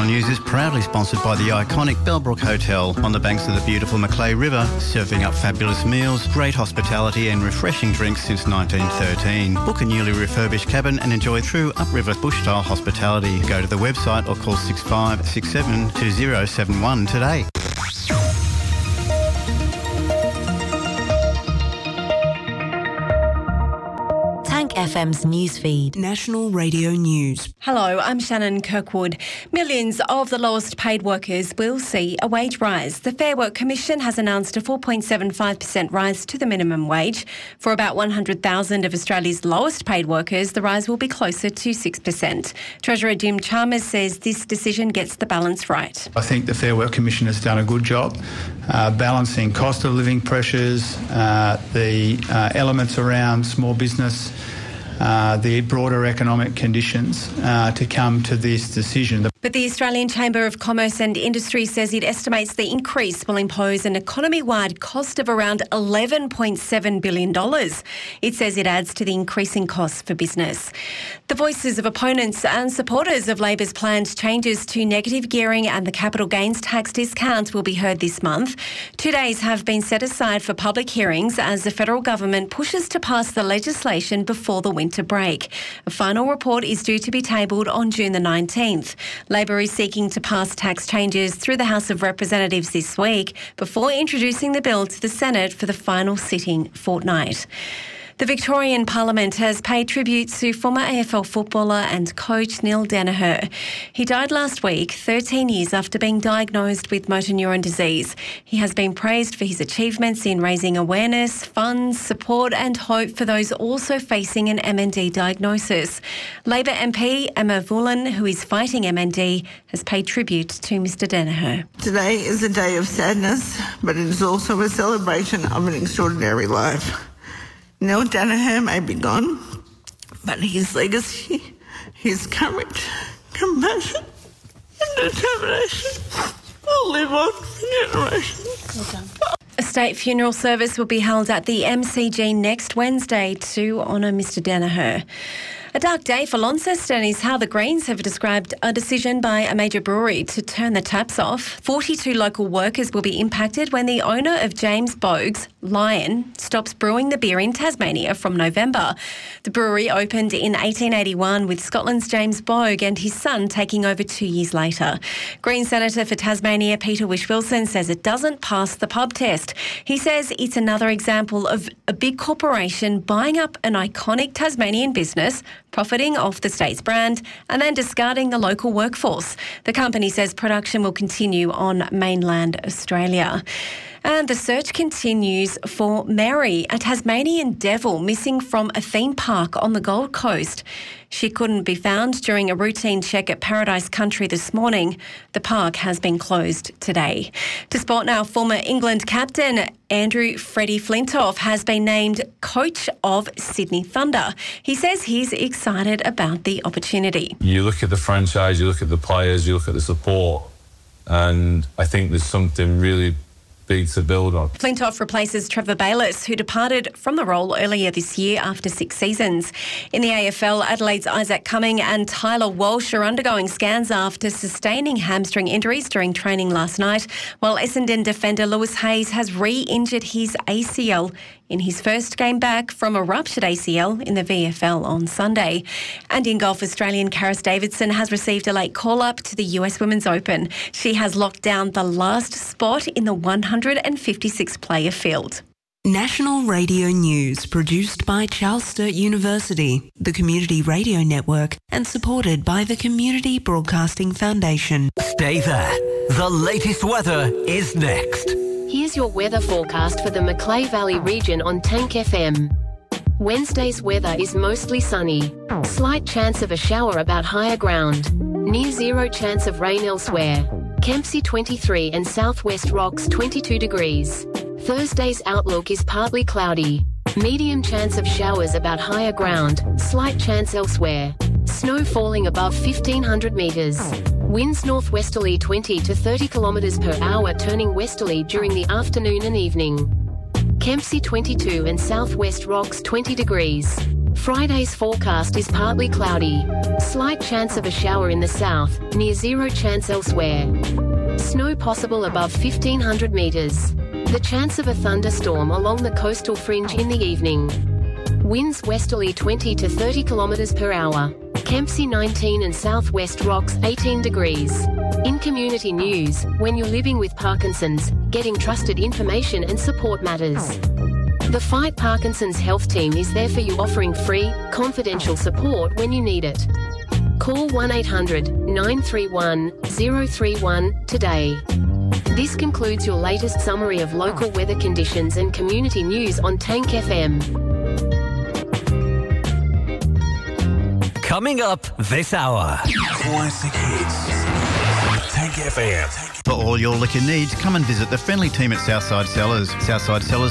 National News is proudly sponsored by the iconic Bellbrook Hotel on the banks of the beautiful Macleay River, serving up fabulous meals, great hospitality and refreshing drinks since 1913. Book a newly refurbished cabin and enjoy true upriver bush-style hospitality. Go to the website or call 6567 2071 today. FM's newsfeed. National Radio News. Hello, I'm Shannon Kirkwood. Millions of the lowest paid workers will see a wage rise. The Fair Work Commission has announced a 4.75% rise to the minimum wage. For about 100,000 of Australia's lowest paid workers, the rise will be closer to 6%. Treasurer Jim Chalmers says this decision gets the balance right. I think the Fair Work Commission has done a good job balancing cost of living pressures, the elements around small business, the broader economic conditions to come to this decision. But the Australian Chamber of Commerce and Industry says it estimates the increase will impose an economy-wide cost of around $11.7 billion. It says it adds to the increasing costs for business. The voices of opponents and supporters of Labor's planned changes to negative gearing and the capital gains tax discount will be heard this month. 2 days have been set aside for public hearings as the federal government pushes to pass the legislation before the winter break. A final report is due to be tabled on June the 19th. Labor is seeking to pass tax changes through the House of Representatives this week before introducing the bill to the Senate for the final sitting fortnight. The Victorian Parliament has paid tribute to former AFL footballer and coach Neil Daniher. He died last week, 13 years after being diagnosed with motor neuron disease. He has been praised for his achievements in raising awareness, funds, support and hope for those also facing an MND diagnosis. Labor MP Emma Vullen, who is fighting MND, has paid tribute to Mr Daniher. Today is a day of sadness, but it is also a celebration of an extraordinary life. Neil Daniher may be gone, but his legacy, his courage, compassion and determination will live on for generations. Well done. A state funeral service will be held at the MCG next Wednesday to honour Mr Daniher. A dark day for Launceston is how the Greens have described a decision by a major brewery to turn the taps off. 42 local workers will be impacted when the owner of James Boag's Lion stops brewing the beer in Tasmania from November. The brewery opened in 1881 with Scotland's James Boag and his son taking over 2 years later. Green Senator for Tasmania Peter Whish-Wilson says it doesn't pass the pub test. He says it's another example of a big corporation buying up an iconic Tasmanian business, profiting off the state's brand and then discarding the local workforce. The company says production will continue on mainland Australia. And the search continues for Mary, a Tasmanian devil missing from a theme park on the Gold Coast. She couldn't be found during a routine check at Paradise Country this morning. The park has been closed today. To sport now, former England captain Andrew Freddie Flintoff has been named coach of Sydney Thunder. He says he's excited about the opportunity. You look at the franchise, you look at the players, you look at the support, and I think there's something really big to build on. Flintoff replaces Trevor Bayliss, who departed from the role earlier this year after 6 seasons. In the AFL, Adelaide's Isaac Cumming and Tyler Walsh are undergoing scans after sustaining hamstring injuries during training last night, while Essendon defender Lewis Hayes has re-injured his ACL in his first game back from a ruptured ACL in the VFL on Sunday. And in golf, Australian Karis Davidson has received a late call-up to the US Women's Open. She has locked down the last spot in the 156-player field. National Radio News, produced by Charles Sturt University, the Community Radio Network, and supported by the Community Broadcasting Foundation. Stay there. The latest weather is next. Here's your weather forecast for the Macleay Valley region on Tank FM. Wednesday's weather is mostly sunny. Slight chance of a shower about higher ground. Near zero chance of rain elsewhere. Kempsey 23 and Southwest Rocks 22 degrees. Thursday's outlook is partly cloudy. Medium chance of showers about higher ground. Slight chance elsewhere. Snow falling above 1,500 metres. Winds northwesterly 20 to 30 kilometres per hour, turning westerly during the afternoon and evening. Kempsey 22 and Southwest Rocks 20 degrees. Friday's forecast is partly cloudy. Slight chance of a shower in the south, near zero chance elsewhere. Snow possible above 1,500 metres. The chance of a thunderstorm along the coastal fringe in the evening. Winds westerly 20 to 30 kilometres per hour. Kempsey 19 and Southwest Rocks 18 degrees. In community news, when you're living with Parkinson's, getting trusted information and support matters. The Fight Parkinson's Health Team is there for you, offering free, confidential support when you need it. Call 1-800-931-031 today. This concludes your latest summary of local weather conditions and community news on Tank FM. Coming up this hour. Classic hits. Tank FM. For all your liquor needs, come and visit the friendly team at Southside Cellars. Southside Cellars